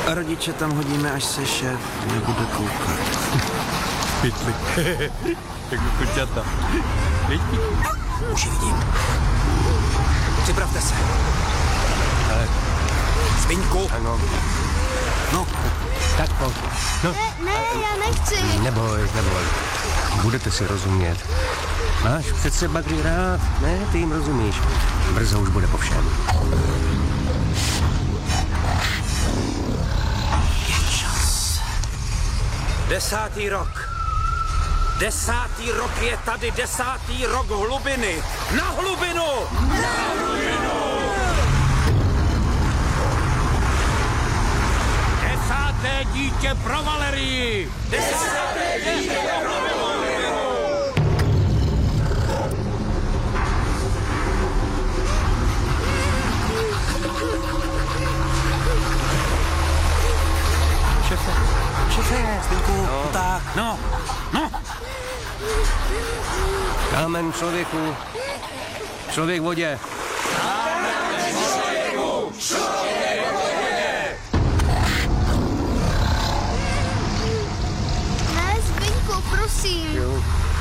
Rodiče tam hodíme, až se šéf nebude koukat. Pytli. Jako koťata. Už ji vidím. Připravte se. Ale... Zbyňku. Ano. No. Tak pojď. No. Ne, já nechci. Neboj. Budete si rozumět. Máš přece bagry rád. Ne, ty jim rozumíš. Brzo už bude po všem. Je čas. 10. rok. 10. rok je tady, 10. rok hlubiny. Na hlubinu! Na hlubinu! 10. dítě pro Valerii! 10. dítě pro Valerii! Šefe, Zbyňku, no. Tak. No. Kámen člověku. Člověk v vodě. Kámen člověku. Člověk v vodě. Ne, Zbyňku, prosím. Jo.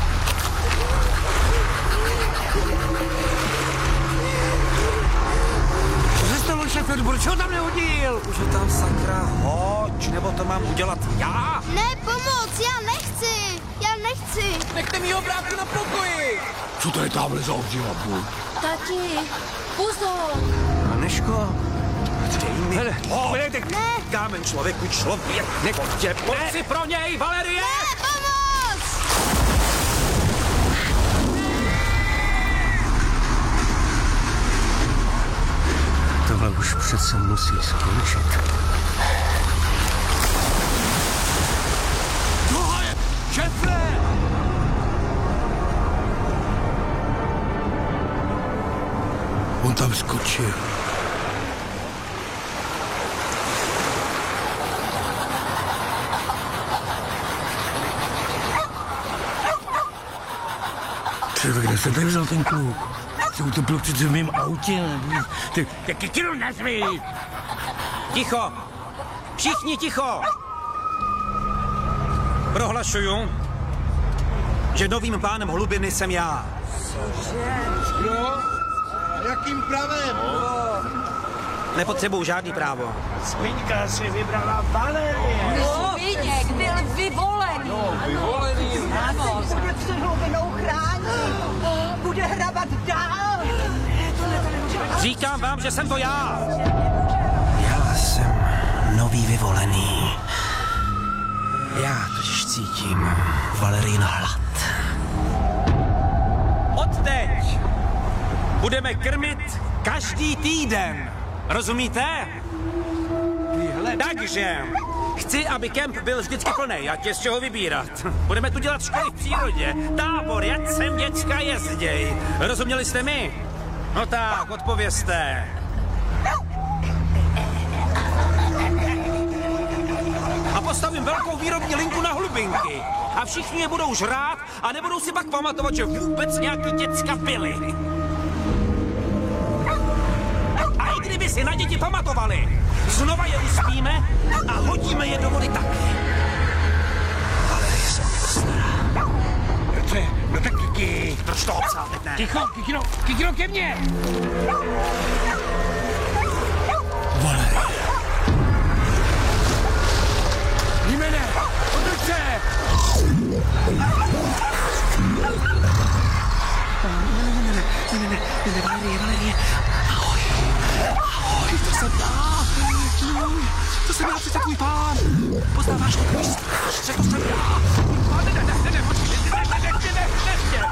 Co se stalo, šefe? Proč ho tam nehodil? Už je tam sakra, hoď, nebo to mám udělat já? Ne, pomoc, já nechci. Nechte mýho bráchu na pokoji. Co to je tamhle za obživabu? Tati, pozor. Aneško, dej mi. Ne. Kámen člověku, člověk. Pojď si pro něj, Valerie! Ne, pomoc. Tohle už přece musí skončit. Šefe! On tam skočil. Třeba kde se tady vzal ten kluk? Se utopil přece v mém autě. Taky kilo nazvi! Ticho! Všichni ticho! Prohlašuju, že novým pánem hlubiny jsem já. Jo? Jakým pravem? Nepotřebuju žádný právo. Zbyňka si vybrala Valerie. Zbyněk byl vyvolený. Vyvolený. Ano. Bude před hlubinou chránit. Bude hrabat dál. Říkám vám, že jsem to já. Já jsem nový vyvolený. Já totiž cítím Valerín hlad. Odteď budeme krmit každý týden. Rozumíte? Takže chci, aby kemp byl vždycky plnej, ať je z čeho vybírat. Budeme tu dělat školy v přírodě, tábor, jak sem děcka jezděj. Rozuměli jste mi? No tak, odpovězte. A postavím velkou výrobní linku na hlubinky. A všichni je budou žrát a nebudou si pak pamatovat, že vůbec nějaký děcka byli. A i kdyby si na děti pamatovali, znova je uspíme a hodíme je do vody taky. Ale jsem stará. No tak Kiki. Proč toho psát, teď ne? Ticho, Kikino ke mně. Valerie. Jmene, otoč se. Ne, Valerie. Ahoj, to jsem já. To jsem já, přece tvůj pán. Poznáváš mě, tvůj strážce, to jsem já. Ne, počkej, nechtěl.